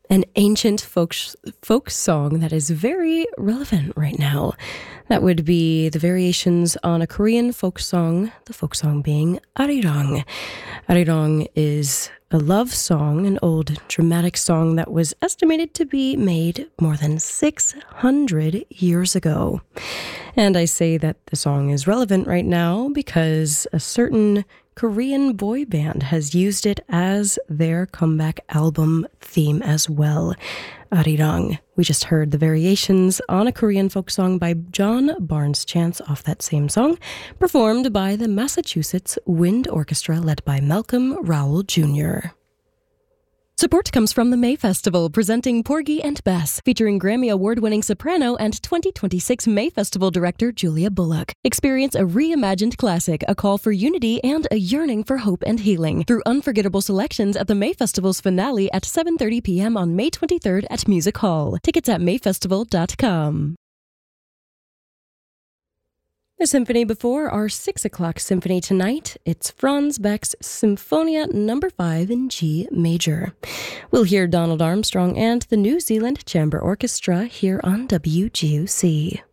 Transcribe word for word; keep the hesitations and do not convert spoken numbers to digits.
An ancient folk, folk song that is very relevant right now. That would be the variations on a Korean folk song, the folk song being Arirang. Arirang is a love song, an old dramatic song that was estimated to be made more than six hundred years ago. And I say that the song is relevant right now because a certain Korean boy band has used it as their comeback album theme as well. Arirang. We just heard the variations on a Korean folk song by John Barnes Chance off that same song, performed by the Massachusetts Wind Orchestra led by Malcolm Rowell Junior Support comes from the May Festival, presenting Porgy and Bess, featuring Grammy Award-winning soprano and twenty twenty-six May Festival director Julia Bullock. Experience a reimagined classic, a call for unity, and a yearning for hope and healing through unforgettable selections at the May Festival's finale at seven thirty p.m. on May twenty-third at Music Hall. Tickets at may festival dot com. The symphony before our six o'clock symphony tonight, it's Franz Beck's Symphonia number five in G major. We'll hear Donald Armstrong and the New Zealand Chamber Orchestra here on W G U C.